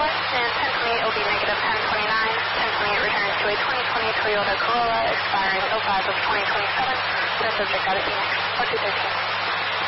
Northwest, and 1028 will be negative 1029. 1028 returns to a 2020 Toyota Corolla expiring 05 of 2027. No subject out at Phoenix. 4213.